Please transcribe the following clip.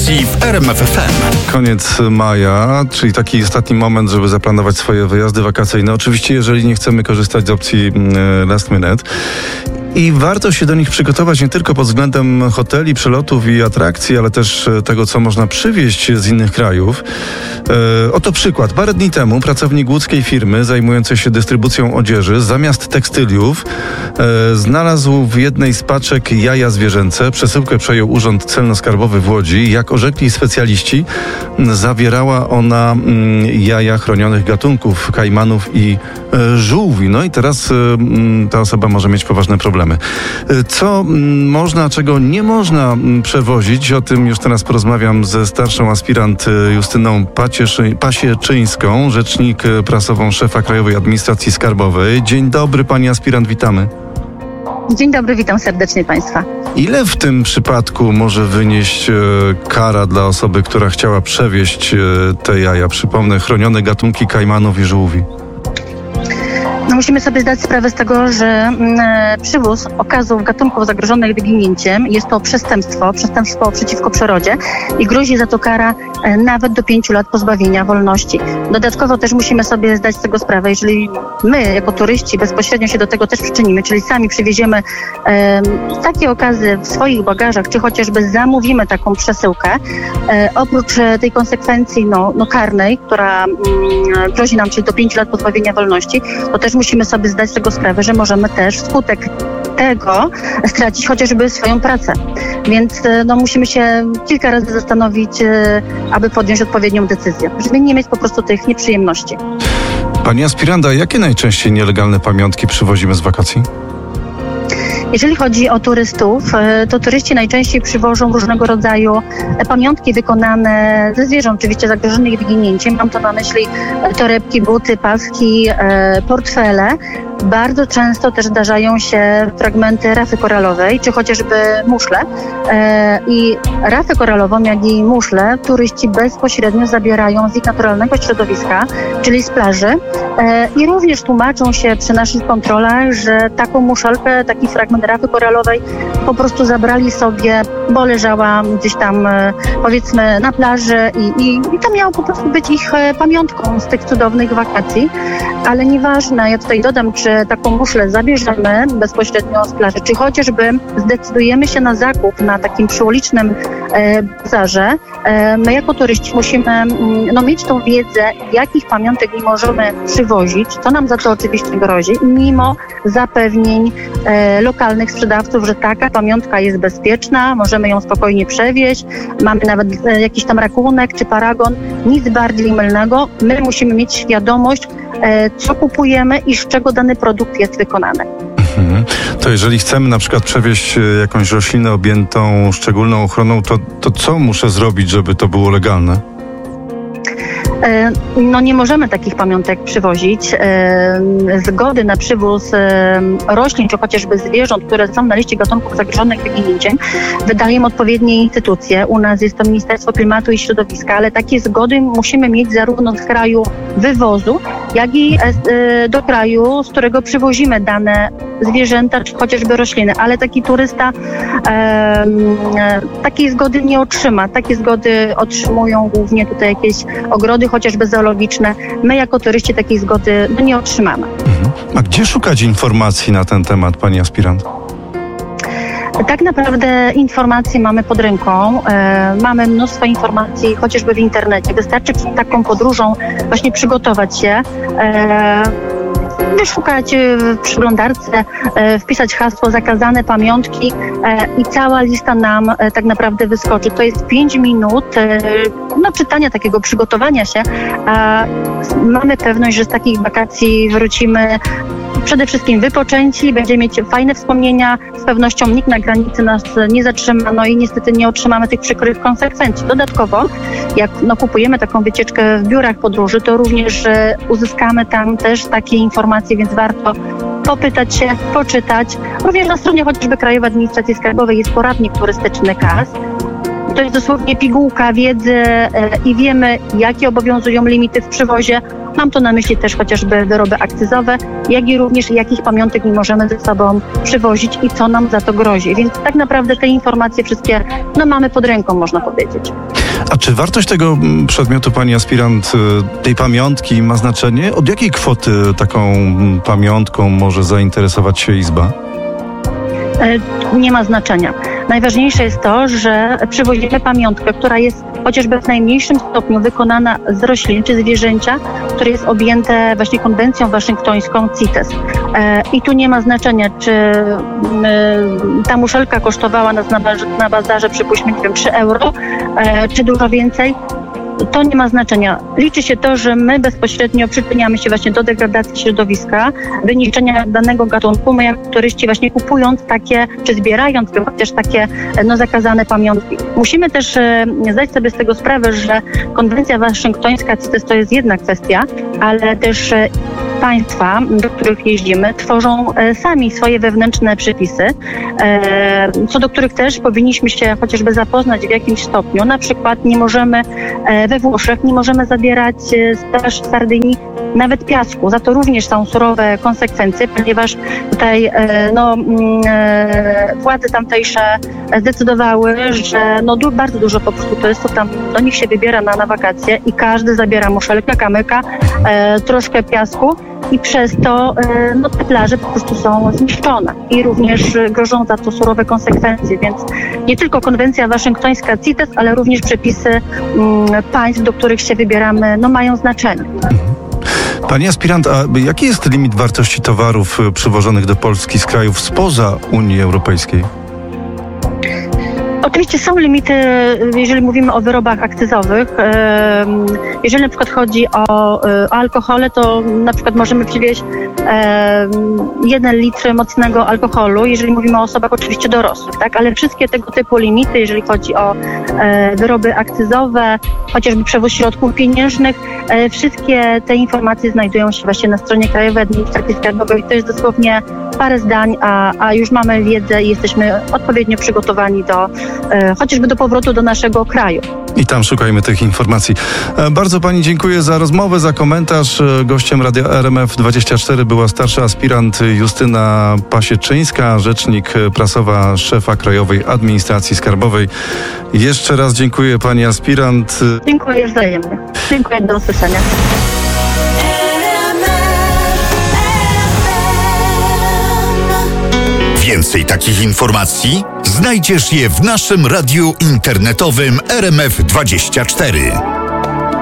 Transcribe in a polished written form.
wakacji w RMF FM. Koniec maja, czyli taki ostatni moment, żeby zaplanować swoje wyjazdy wakacyjne. Oczywiście, jeżeli nie chcemy korzystać z opcji last minute. I warto się do nich przygotować nie tylko pod względem hoteli, przelotów i atrakcji, ale też tego, co można przywieźć z innych krajów. Oto przykład. Parę dni temu pracownik łódzkiej firmy zajmującej się dystrybucją odzieży zamiast tekstyliów znalazł w jednej z paczek jaja zwierzęce. Przesyłkę przejął Urząd Celno-Skarbowy w Łodzi. Jak orzekli specjaliści, zawierała ona jaja chronionych gatunków, kajmanów i żółwi. No i teraz ta osoba może mieć poważne problemy. Co można, czego nie można przewozić? O tym już teraz porozmawiam ze starszą aspirant Justyną Pasieczyńską, rzecznik prasową szefa Krajowej Administracji Skarbowej. Dzień dobry, pani aspirant, witamy. Dzień dobry, witam serdecznie Państwa. Ile w tym przypadku może wynieść kara dla osoby, która chciała przewieźć te jaja? Przypomnę, chronione gatunki kajmanów i żółwi. No musimy sobie zdać sprawę z tego, że przywóz okazów gatunków zagrożonych wyginięciem jest to przestępstwo przeciwko przyrodzie i grozi za to kara nawet do 5 lat pozbawienia wolności. Dodatkowo też musimy sobie zdać z tego sprawę, jeżeli my jako turyści bezpośrednio się do tego też przyczynimy, czyli sami przywieziemy takie okazy w swoich bagażach, czy chociażby zamówimy taką przesyłkę, oprócz tej konsekwencji karnej, która grozi nam, czyli do 5 lat pozbawienia wolności, to też musimy sobie zdać z tego sprawę, że możemy też wskutek tego stracić chociażby swoją pracę. Więc musimy się kilka razy zastanowić, aby podjąć odpowiednią decyzję, żeby nie mieć po prostu tych nieprzyjemności. Pani aspiranta, jakie najczęściej nielegalne pamiątki przywozimy z wakacji? Jeżeli chodzi o turystów, to turyści najczęściej przywożą różnego rodzaju pamiątki wykonane ze zwierząt, oczywiście zagrożonych wyginięciem. Mam to na myśli torebki, buty, paski, portfele. Bardzo często też zdarzają się fragmenty rafy koralowej, czy chociażby muszle. I rafę koralową, jak i muszle, turyści bezpośrednio zabierają z ich naturalnego środowiska, czyli z plaży. I również tłumaczą się przy naszych kontrolach, że taką muszelkę, taki fragment rafy koralowej po prostu zabrali sobie, bo leżała gdzieś tam powiedzmy na plaży i to miało po prostu być ich pamiątką z tych cudownych wakacji. Ale nieważne, ja tutaj dodam, czy taką muszlę zabierzemy bezpośrednio z plaży, czy chociażby zdecydujemy się na zakup na takim przyulicznym bazarze, my jako turyści musimy mieć tą wiedzę, jakich pamiątek nie możemy przywozić, co nam za to oczywiście grozi, mimo zapewnień lokalnych sprzedawców, że taka pamiątka jest bezpieczna, możemy ją spokojnie przewieźć, mamy nawet jakiś tam rachunek czy paragon, nic bardziej mylnego. My musimy mieć świadomość, co kupujemy i z czego dany produkt jest wykonany. To jeżeli chcemy na przykład przewieźć jakąś roślinę objętą szczególną ochroną, to co muszę zrobić, żeby to było legalne? Nie możemy takich pamiątek przywozić. Zgody na przywóz roślin, czy chociażby zwierząt, które są na liście gatunków zagrożonych wyginięciem, wydają odpowiednie instytucje. U nas jest to Ministerstwo Klimatu i Środowiska, ale takie zgody musimy mieć zarówno z kraju wywozu, jak i do kraju, z którego przywozimy dane zwierzęta, czy chociażby rośliny. Ale taki turysta takiej zgody nie otrzyma. Takie zgody otrzymują głównie tutaj jakieś ogrody, chociażby zoologiczne. My jako turyści takiej zgody nie otrzymamy. A gdzie szukać informacji na ten temat, pani aspirant? Tak naprawdę informacje mamy pod ręką, mamy mnóstwo informacji chociażby w internecie. Wystarczy przed taką podróżą właśnie przygotować się, wyszukać w przeglądarce, wpisać hasło zakazane pamiątki i cała lista nam tak naprawdę wyskoczy. To jest 5 minut czytania, takiego przygotowania się, a mamy pewność, że z takich wakacji wrócimy przede wszystkim wypoczęci, będziemy mieć fajne wspomnienia, z pewnością nikt na granicy nas nie zatrzyma, i niestety nie otrzymamy tych przykrych konsekwencji. Dodatkowo, jak kupujemy taką wycieczkę w biurach podróży, to również uzyskamy tam też takie informacje, więc warto popytać się, poczytać. Również na stronie chociażby Krajowej Administracji Skarbowej jest poradnik turystyczny KAS. to jest dosłownie pigułka wiedzy i wiemy, jakie obowiązują limity w przywozie. Mam tu na myśli też chociażby wyroby akcyzowe, jak i również jakich pamiątek nie możemy ze sobą przywozić i co nam za to grozi. Więc tak naprawdę te informacje wszystkie mamy pod ręką, można powiedzieć. A czy wartość tego przedmiotu, pani aspirant, tej pamiątki ma znaczenie? Od jakiej kwoty taką pamiątką może zainteresować się Izba? Nie ma znaczenia. Najważniejsze jest to, że przywozimy pamiątkę, która jest chociażby w najmniejszym stopniu wykonana z roślin czy zwierzęcia, które jest objęte właśnie konwencją waszyngtońską CITES. I tu nie ma znaczenia, czy ta muszelka kosztowała nas na bazarze, przypuśćmy, 3 euro, czy dużo więcej. To nie ma znaczenia. Liczy się to, że my bezpośrednio przyczyniamy się właśnie do degradacji środowiska, wyniszczenia danego gatunku. My jako turyści właśnie kupując takie, czy zbierając chociaż takie zakazane pamiątki. Musimy też zdać sobie z tego sprawę, że konwencja waszyngtońska CITES to jest jedna kwestia, ale też państwa, do których jeździmy, tworzą sami swoje wewnętrzne przepisy, co do których też powinniśmy się chociażby zapoznać w jakimś stopniu. Na przykład nie możemy we Włoszech nie możemy zabierać z plaż w Sardynii nawet piasku. Za to również są surowe konsekwencje, ponieważ tutaj władze tamtejsze zdecydowały, że bardzo dużo po prostu turystów tam do nich się wybiera na wakacje i każdy zabiera muszelkę, kamyka, troszkę piasku i przez to te plaże po prostu są zniszczone i również grożą za to surowe konsekwencje, więc nie tylko konwencja waszyngtońska CITES, ale również przepisy państw, do których się wybieramy, mają znaczenie. Pani aspirant, a jaki jest limit wartości towarów przywożonych do Polski z krajów spoza Unii Europejskiej? Oczywiście są limity, jeżeli mówimy o wyrobach akcyzowych. Jeżeli na przykład chodzi o alkohole, to na przykład możemy przywieźć 1 litr mocnego alkoholu, jeżeli mówimy o osobach oczywiście dorosłych, tak? Ale wszystkie tego typu limity, jeżeli chodzi o wyroby akcyzowe, chociażby przewóz środków pieniężnych, wszystkie te informacje znajdują się właśnie na stronie Krajowej Administracji Skarbowej. To jest dosłownie parę zdań, a już mamy wiedzę i jesteśmy odpowiednio przygotowani chociażby do powrotu do naszego kraju. I tam szukajmy tych informacji. Bardzo pani dziękuję za rozmowę, za komentarz. Gościem Radia RMF24 była starsza aspirant Justyna Pasieczyńska, rzecznik prasowa szefa Krajowej Administracji Skarbowej. Jeszcze raz dziękuję pani aspirant. Dziękuję wzajemnie. Dziękuję, do usłyszenia. Więcej takich informacji znajdziesz je w naszym radiu internetowym RMF24.